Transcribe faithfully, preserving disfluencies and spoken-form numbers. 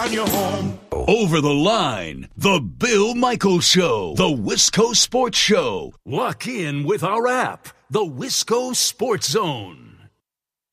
on your home. Over the Line, The Bill Michaels Show, the Wisco Sports Show. Lock in with our app, the Wisco Sports Zone.